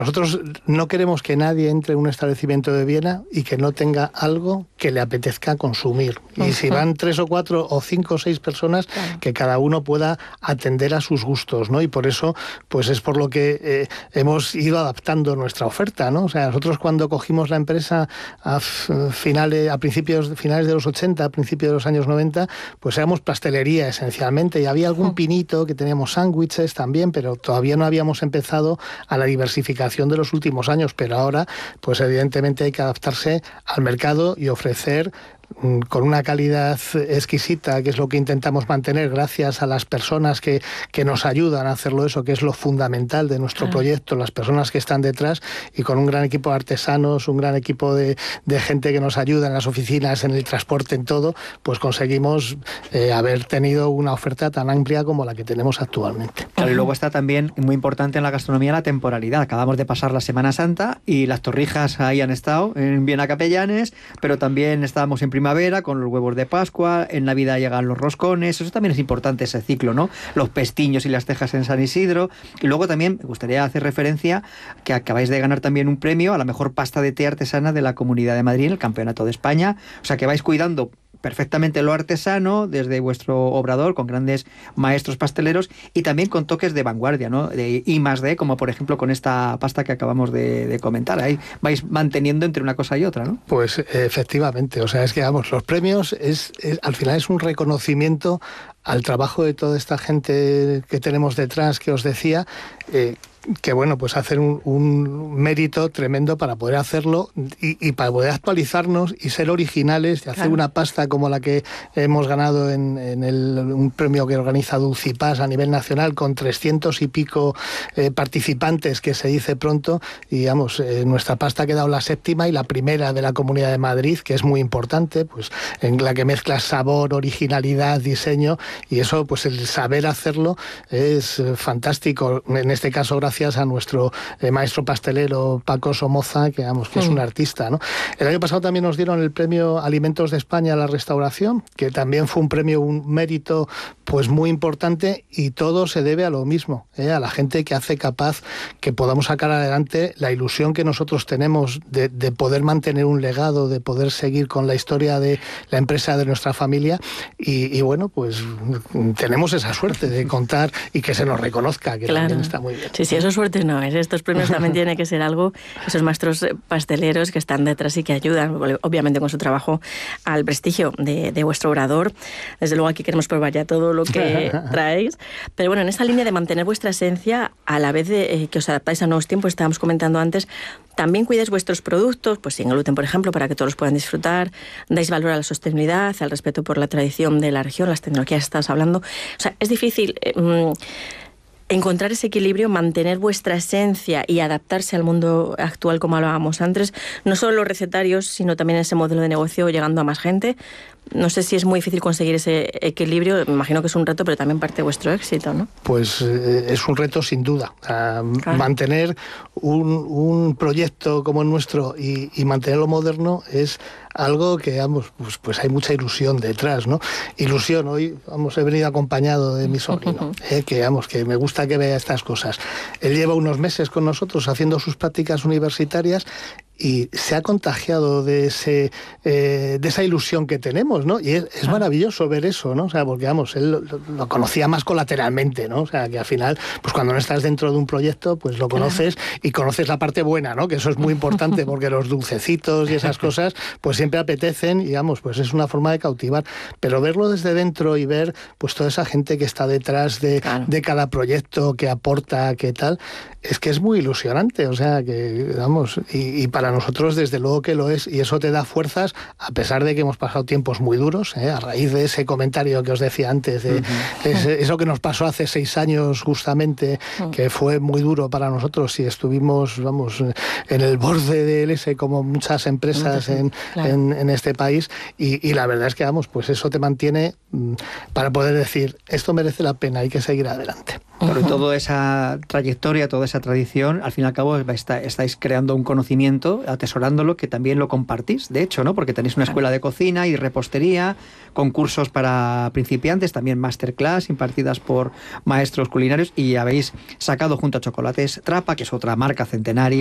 Nosotros no queremos que nadie entre en un establecimiento de Viena y que no tenga algo que le apetezca consumir. Y si van 3 o 4 o 5 o 6 personas, que cada uno pueda atender a sus gustos, ¿no? Y por eso, pues es por lo que hemos ido adaptando nuestra oferta, ¿no? O sea, nosotros cuando cogimos la empresa finales de los 80, a principios de los años 90, pues éramos pastelería esencialmente, y había algún pinito, que teníamos sándwiches también, pero todavía no habíamos empezado a la diversificación de los últimos años, pero ahora pues evidentemente hay que adaptarse al mercado y ofrecer con una calidad exquisita, que es lo que intentamos mantener gracias a las personas que nos ayudan a hacerlo, eso que es lo fundamental de nuestro proyecto, las personas que están detrás, y con un gran equipo de artesanos, un gran equipo de gente que nos ayuda en las oficinas, en el transporte, en todo, pues conseguimos haber tenido una oferta tan amplia como la que tenemos actualmente. Claro, y luego está también muy importante en la gastronomía la temporalidad. Acabamos de pasar la Semana Santa y las torrijas ahí han estado en Viena Capellanes, pero también estábamos en primavera con los huevos de Pascua, en Navidad llegan los roscones, eso también es importante, ese ciclo, ¿no? Los pestiños y las tejas en San Isidro. Y luego también me gustaría hacer referencia que acabáis de ganar también un premio a la mejor pasta de té artesana de la Comunidad de Madrid en el Campeonato de España. O sea que vais cuidando perfectamente lo artesano desde vuestro obrador, con grandes maestros pasteleros y también con toques de vanguardia, ¿no? De I+D, como por ejemplo con esta pasta que acabamos de comentar. Ahí vais manteniendo entre una cosa y otra, ¿no? Pues efectivamente, o sea, es que vamos, los premios al final es un reconocimiento al trabajo de toda esta gente que tenemos detrás, que os decía, que bueno, pues hacer un mérito tremendo para poder hacerlo y para poder actualizarnos y ser originales y hacer una pasta como la que hemos ganado en un premio que organiza Dulcipas a nivel nacional, con 300 y pico participantes, que se dice pronto, y digamos, nuestra pasta ha quedado la 7ª y la primera de la Comunidad de Madrid, que es muy importante, pues en la que mezcla sabor, originalidad, diseño, y eso, pues el saber hacerlo es fantástico. En este caso, gracias a nuestro maestro pastelero Paco Somoza, que es un artista, ¿no? El año pasado también nos dieron el premio Alimentos de España a la Restauración, que también fue un mérito pues muy importante, y todo se debe a lo mismo, a la gente que hace capaz que podamos sacar adelante la ilusión que nosotros tenemos de poder mantener un legado, de poder seguir con la historia de la empresa de nuestra familia, y bueno, pues tenemos esa suerte de contar y que se nos reconozca, que también está muy bien. Sí, eso suerte no es. Estos premios también tiene que ser algo, esos maestros pasteleros que están detrás y que ayudan, obviamente con su trabajo, al prestigio de vuestro obrador. Desde luego aquí queremos probar ya todo lo que traéis. Pero bueno, en esa línea de mantener vuestra esencia, a la vez de que os adaptáis a nuevos tiempos, estábamos comentando antes, también cuidáis vuestros productos, pues sin gluten, por ejemplo, para que todos los puedan disfrutar. Dais valor a la sostenibilidad, al respeto por la tradición de la región, las tecnologías que estás hablando. O sea, es difícil encontrar ese equilibrio, mantener vuestra esencia y adaptarse al mundo actual, como hablábamos antes, no solo los recetarios, sino también ese modelo de negocio llegando a más gente. No sé si es muy difícil conseguir ese equilibrio, me imagino que es un reto, pero también parte de vuestro éxito, ¿no? Pues es un reto sin duda. Mantener un proyecto como el nuestro y mantenerlo moderno es algo que, pues hay mucha ilusión detrás, ¿no? Ilusión, hoy he venido acompañado de mi sobrino, que me gusta que vea estas cosas. Él lleva unos meses con nosotros haciendo sus prácticas universitarias y se ha contagiado de esa ilusión que tenemos, ¿no? Y es maravilloso ver eso, ¿no? O sea, porque él lo conocía más colateralmente, ¿no? O sea, que al final, pues cuando no estás dentro de un proyecto, pues lo conoces y conoces la parte buena, ¿no? Que eso es muy importante, porque los dulcecitos y esas cosas, pues siempre apetecen, y pues es una forma de cautivar. Pero verlo desde dentro y ver, pues toda esa gente que está detrás de cada proyecto, que aporta, que tal, es que es muy ilusionante, o sea, que, y para nosotros desde luego que lo es, y eso te da fuerzas, a pesar de que hemos pasado tiempos muy duros, a raíz de ese comentario que os decía antes, de eso que nos pasó hace 6 años justamente, que fue muy duro para nosotros, y estuvimos, en el borde del S, como muchas empresas en este país, y la verdad es que, pues eso te mantiene para poder decir, esto merece la pena, hay que seguir adelante. Pero toda esa trayectoria, toda esa tradición, al fin y al cabo estáis creando un conocimiento, atesorándolo, que también lo compartís, de hecho, ¿no? Porque tenéis una escuela de cocina y repostería, concursos para principiantes, también masterclass impartidas por maestros culinarios, y habéis sacado junto a Chocolates Trapa, que es otra marca centenaria,